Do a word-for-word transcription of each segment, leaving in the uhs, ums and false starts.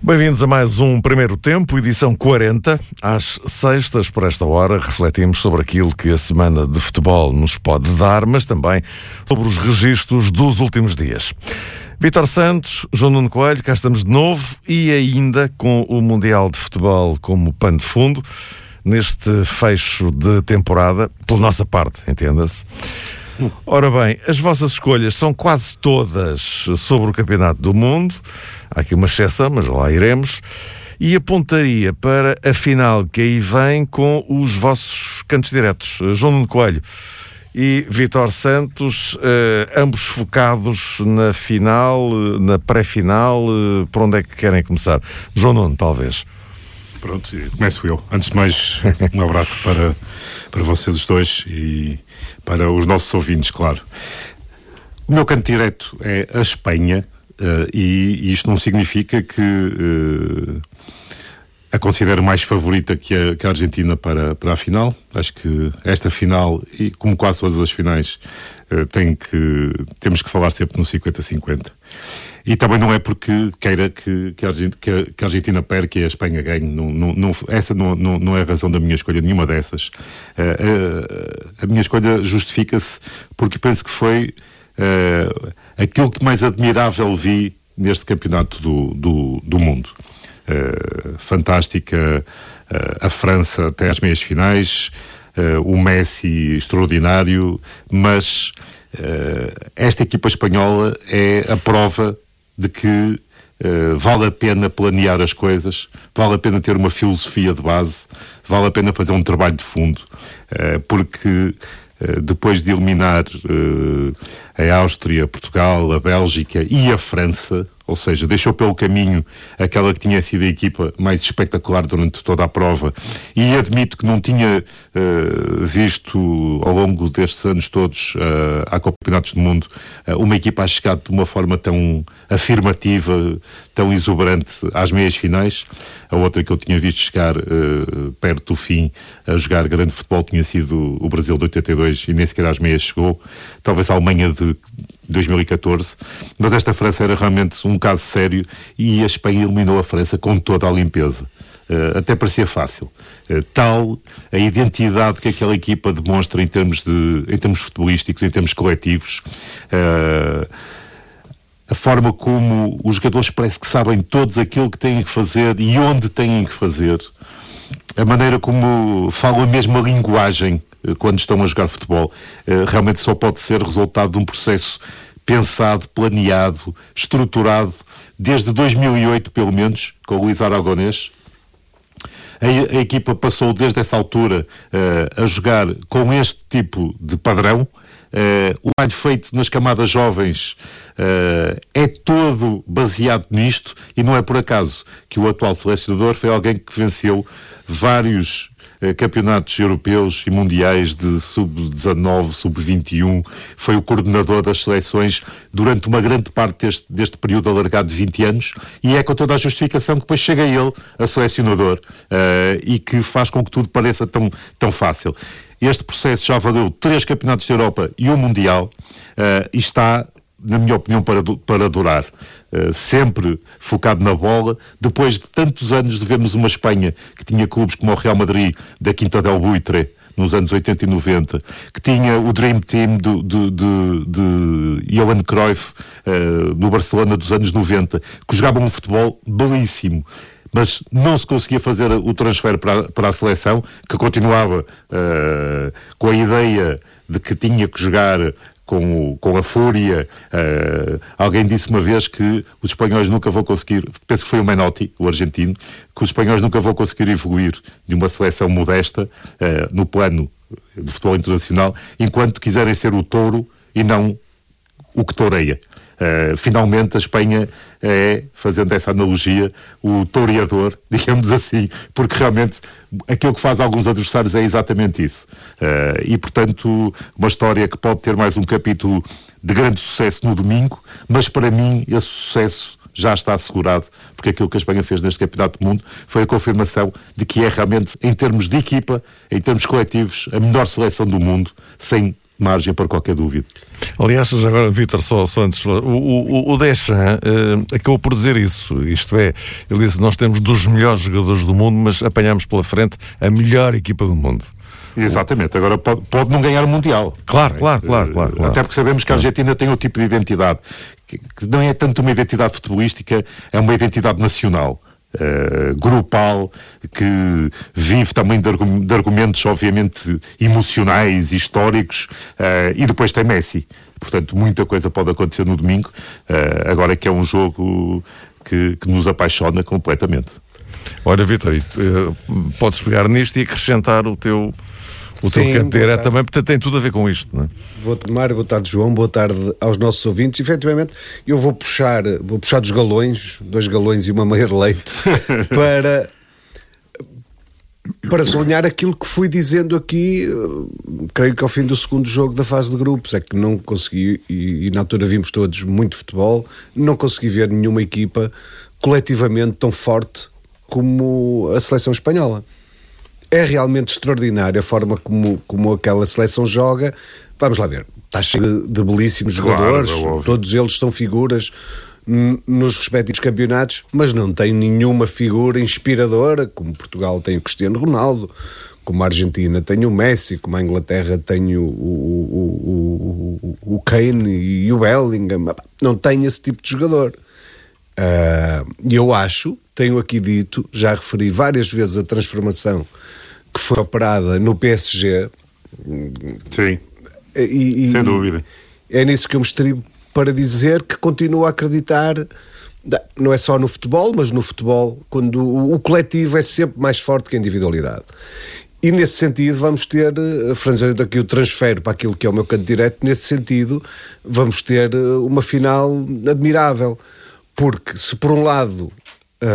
Bem-vindos a mais um Primeiro Tempo, edição quarenta. Às sextas, por esta hora, refletimos sobre aquilo que a semana de futebol nos pode dar, mas também sobre os registros dos últimos dias. Vítor Santos, João Nuno Coelho, cá estamos de novo e ainda com o Mundial de Futebol como pano de fundo, neste fecho de temporada, pela nossa parte, entenda-se. Ora bem, as vossas escolhas são quase todas sobre o Campeonato do Mundo. Há aqui uma exceção, mas lá iremos. E apontaria para a final que aí vem com os vossos cantos diretos. João Nuno Coelho e Vítor Santos, eh, ambos focados na final, na pré-final. Eh, por onde é que querem começar? João Nuno, talvez. Pronto, começo eu. Antes de mais, um abraço para, para vocês os dois e para os nossos ouvintes, claro. O meu canto direto é a Espanha. Uh, e, e isto não significa que uh, a considero mais favorita que a, que a Argentina para, para a final. Acho que esta final, e como quase todas as finais, uh, tem que, temos que falar sempre no cinquenta a cinquenta. E também não é porque queira que, que, a, Argentina, que, a, que a Argentina perca e a Espanha ganhe. Não, não, não, essa não, não, não é a razão da minha escolha, nenhuma dessas. Uh, a, a minha escolha justifica-se porque penso que foi Uh, aquilo que mais admirável vi neste campeonato do, do, do mundo. Uh, fantástica uh, a França até às meias finais, uh, o Messi extraordinário, mas uh, esta equipa espanhola é a prova de que uh, vale a pena planear as coisas, vale a pena ter uma filosofia de base, vale a pena fazer um trabalho de fundo, uh, porque Uh, depois de eliminar uh, a Áustria, Portugal, a Bélgica e a França, ou seja, deixou pelo caminho aquela que tinha sido a equipa mais espetacular durante toda a prova, e admito que não tinha uh, visto ao longo destes anos todos uh, a campeonatos do mundo uh, uma equipa a chegar de uma forma tão afirmativa, tão exuberante às meias finais. A outra que eu tinha visto chegar uh, perto do fim a jogar grande futebol tinha sido o Brasil de oitenta e dois e nem sequer às meias chegou, talvez a Alemanha de dois mil e catorze, mas esta França era realmente um caso sério e a Espanha eliminou a França com toda a limpeza. Uh, até parecia fácil. Uh, tal a identidade que aquela equipa demonstra em termos, de, em termos futebolísticos, em termos coletivos, uh, a forma como os jogadores parece que sabem todos aquilo que têm que fazer e onde têm que fazer, a maneira como falam a mesma linguagem quando estão a jogar futebol, realmente só pode ser resultado de um processo pensado, planeado, estruturado, desde dois mil e oito, pelo menos, com o Luís Aragonés. A, a equipa passou desde essa altura uh, a jogar com este tipo de padrão. Uh, o trabalho feito nas camadas jovens uh, é todo baseado nisto, e não é por acaso que o atual selecionador foi alguém que venceu vários uh, campeonatos europeus e mundiais de sub dezanove, sub vinte e um, foi o coordenador das seleções durante uma grande parte deste, deste período alargado de vinte anos, e é com toda a justificação que depois chega ele, a selecionador, uh, e que faz com que tudo pareça tão, tão fácil. Este processo já valeu três campeonatos da Europa e um Mundial, uh, e está, na minha opinião, para, para durar. Uh, sempre focado na bola, depois de tantos anos de vermos uma Espanha que tinha clubes como o Real Madrid, da Quinta del Buitre, nos anos oitenta e noventa, que tinha o Dream Team do, do, de, de Johan Cruyff, uh, no Barcelona dos anos noventa, que jogavam um futebol belíssimo, mas não se conseguia fazer o transfer para, para a seleção, que continuava uh, com a ideia de que tinha que jogar com, o, com a fúria. Uh, alguém disse uma vez que os espanhóis nunca vão conseguir, penso que foi o Menotti, o argentino, que os espanhóis nunca vão conseguir evoluir de uma seleção modesta uh, no plano do futebol internacional, enquanto quiserem ser o touro e não o que toureia. Uh, finalmente a Espanha é, fazendo essa analogia, o toureador, digamos assim, porque realmente aquilo que faz alguns adversários é exatamente isso. Uh, e portanto uma história que pode ter mais um capítulo de grande sucesso no domingo, mas para mim esse sucesso já está assegurado, porque aquilo que a Espanha fez neste Campeonato do Mundo foi a confirmação de que é realmente, em termos de equipa, em termos coletivos, a melhor seleção do mundo, sem margem para qualquer dúvida. Aliás, agora, Vítor, só, só antes, o, o, o Deschamps uh, acabou por dizer isso, isto é, ele disse, nós temos dos melhores jogadores do mundo, mas apanhamos pela frente a melhor equipa do mundo. Exatamente, agora pode, pode não ganhar o Mundial. Claro, claro, claro, claro, claro. Até porque sabemos que a Argentina tem outro tipo de identidade, que, que não é tanto uma identidade futebolística, é uma identidade nacional. Uh, grupal, que vive também de, argu- de argumentos obviamente emocionais, históricos, uh, e depois tem Messi. Portanto, muita coisa pode acontecer no domingo, uh, agora que é um jogo que, que nos apaixona completamente. Olha, Vítor, uh, podes pegar nisto e acrescentar o teu o Sim, teu canteiro também, porque tem tudo a ver com isto, não é? Boa tarde, Mário, boa tarde, João, boa tarde aos nossos ouvintes. Efetivamente, eu vou puxar, vou puxar dos galões, dois galões e uma meia de leite, para, para sonhar aquilo que fui dizendo aqui, creio que ao fim do segundo jogo da fase de grupos, é que não consegui, e, e na altura vimos todos muito futebol, não consegui ver nenhuma equipa coletivamente tão forte como a seleção espanhola. É realmente extraordinária a forma como, como aquela seleção joga. Vamos lá ver, está cheio de, de belíssimos Claro, jogadores, é todos eles são figuras n- nos respectivos campeonatos, mas não tem nenhuma figura inspiradora, como Portugal tem o Cristiano Ronaldo, como a Argentina tem o Messi, como a Inglaterra tem o, o, o, o, o Kane e o Bellingham. Não tem esse tipo de jogador. E uh, eu acho, tenho aqui dito, já referi várias vezes a transformação que foi operada no P S G. Sim, e, e, sem dúvida. É nisso que eu me estribo para dizer que continuo a acreditar, não é só no futebol, mas no futebol, quando o, o coletivo é sempre mais forte que a individualidade. E nesse sentido vamos ter, franzendo aqui o transfero para aquilo que é o meu canto direto, nesse sentido vamos ter uma final admirável. Porque se por um lado uh,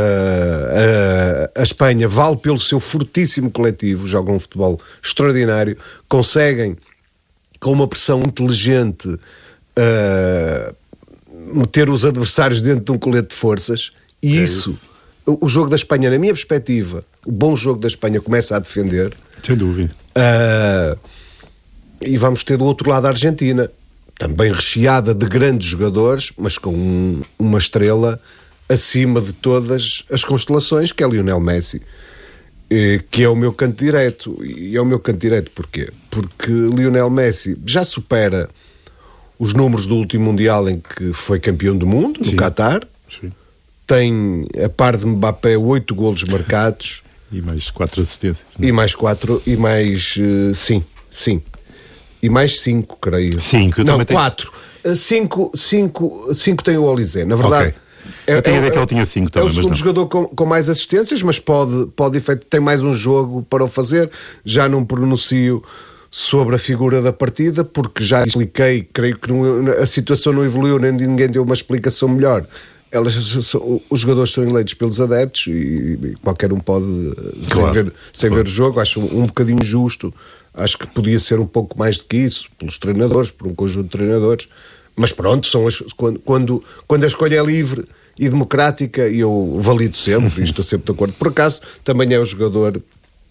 uh, a Espanha vale pelo seu fortíssimo coletivo, jogam um futebol extraordinário, conseguem com uma pressão inteligente uh, meter os adversários dentro de um colete de forças, e é isso, isso, o jogo da Espanha, na minha perspectiva, o bom jogo da Espanha começa a defender. Sem dúvida. Uh, e vamos ter do outro lado a Argentina, também recheada de grandes jogadores, mas com um, uma estrela acima de todas as constelações, que é Lionel Messi, eh, que é o meu canto direto. E é o meu canto direto porquê? Porque Lionel Messi já supera os números do último Mundial em que foi campeão do mundo, no Qatar. Sim. Tem, a par de Mbappé, oito golos marcados. E mais quatro assistências. Não? E mais quatro, e mais, uh, sim, sim. E mais cinco, creio. Cinco, eu não, tenho... quatro. Cinco, cinco, cinco tem o Olise. Na verdade, okay. é, eu tenho a ideia que ele tinha cinco também. É o segundo jogador com, com mais assistências, mas pode, pode efeito, tem mais um jogo para o fazer. Já não pronuncio sobre a figura da partida, porque já expliquei, creio que não, a situação não evoluiu, nem ninguém deu uma explicação melhor. Elas, os jogadores são eleitos pelos adeptos e, e qualquer um pode, claro, sem, ver, sem claro. ver o jogo, acho um, um bocadinho justo. Acho que podia ser um pouco mais do que isso, pelos treinadores, por um conjunto de treinadores. Mas pronto, são as, quando, quando, quando a escolha é livre e democrática, e eu valido sempre, e estou sempre de acordo. Por acaso, também é o jogador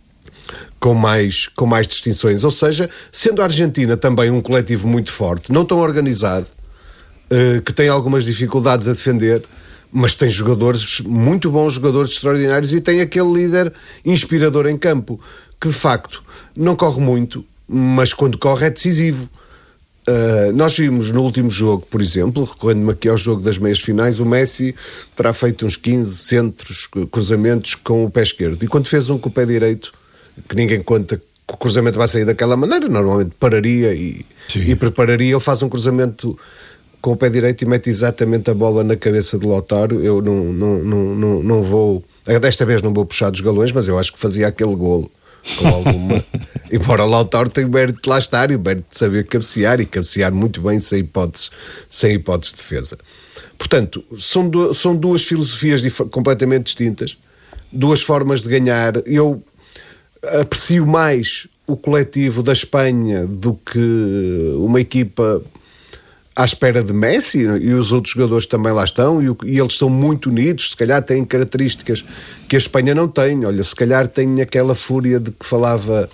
com mais, com mais distinções. Ou seja, sendo a Argentina também um coletivo muito forte, não tão organizado, uh, que tem algumas dificuldades a defender, mas tem jogadores, muito bons jogadores extraordinários, e tem aquele líder inspirador em campo, que de facto não corre muito, mas quando corre é decisivo. Uh, nós vimos no último jogo, por exemplo, recorrendo-me aqui ao jogo das meias finais, o Messi terá feito uns quinze centros, cruzamentos com o pé esquerdo, e quando fez um com o pé direito, que ninguém conta que o cruzamento vai sair daquela maneira, normalmente pararia e, e prepararia, ele faz um cruzamento com o pé direito e mete exatamente a bola na cabeça de Lautaro. Eu não, não, não, não, não vou, desta vez não vou puxar dos galões, mas eu acho que fazia aquele golo com alguma... Embora o Lautaro tenha o mérito de lá estar e o mérito de saber cabecear, e cabecear muito bem, sem hipóteses, sem hipóteses de defesa. Portanto, são, du- são duas filosofias dif- completamente distintas, duas formas de ganhar. Eu aprecio mais o coletivo da Espanha do que uma equipa à espera de Messi, e os outros jogadores também lá estão, e, o, e eles são muito unidos, se calhar têm características que a Espanha não tem. Olha, se calhar tem aquela fúria de que falava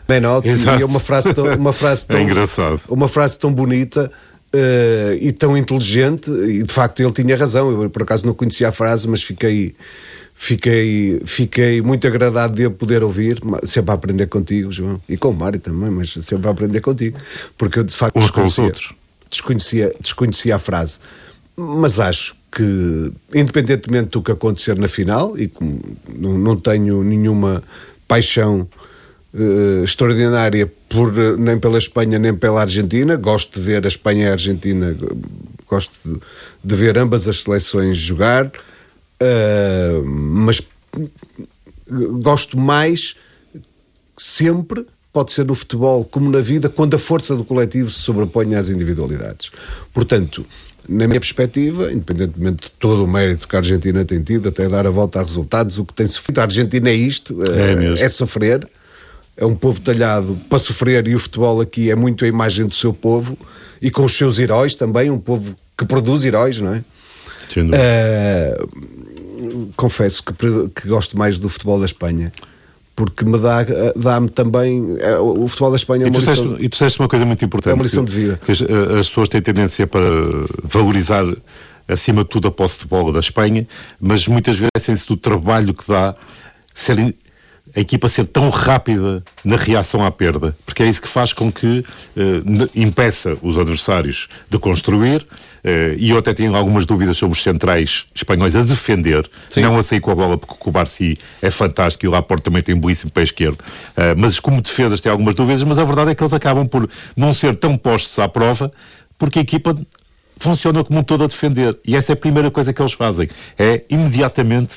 Menotti, e é uma frase tão, uma frase tão, é engraçado. Uma frase tão bonita uh, e tão inteligente, e de facto ele tinha razão. Eu por acaso não conhecia a frase, mas fiquei, fiquei, fiquei muito agradado de poder ouvir, sempre a aprender contigo, João, e com o Mário também, mas sempre a aprender contigo, porque eu de facto uns com os desconhecia, outros. desconhecia, desconhecia a frase. Mas acho que, independentemente do que acontecer na final, e como não, não tenho nenhuma paixão uh, extraordinária por, nem pela Espanha nem pela Argentina, gosto de ver a Espanha e a Argentina, gosto de, de ver ambas as seleções jogar, uh, mas gosto mais sempre, pode ser no futebol como na vida, quando a força do coletivo se sobrepõe às individualidades. Portanto, na minha perspectiva, independentemente de todo o mérito que a Argentina tem tido, até dar a volta a resultados, o que tem sofrido, a Argentina é isto, é, é sofrer, é um povo talhado para sofrer, e o futebol aqui é muito a imagem do seu povo, e com os seus heróis também, um povo que produz heróis, não é? Sim, uh, confesso que, que gosto mais do futebol da Espanha, porque me dá, dá-me também, o futebol da Espanha é uma lição... E tu disseste uma coisa muito importante. É uma lição de vida. Que as, as pessoas têm tendência para valorizar, acima de tudo, a posse de bola da Espanha, mas muitas vezes esquecem-se do trabalho que dá ser, a equipa ser tão rápida na reação à perda, porque é isso que faz com que eh, impeça os adversários de construir. Uh, e eu até tenho algumas dúvidas sobre os centrais espanhóis a defender. Sim. Não a sair com a bola, porque o Cubarsí é fantástico e o Laporte também tem um belíssimo pé esquerdo, uh, mas como defesas tem algumas dúvidas, mas a verdade é que eles acabam por não ser tão postos à prova, porque a equipa funciona como um todo a defender, e essa é a primeira coisa que eles fazem, é imediatamente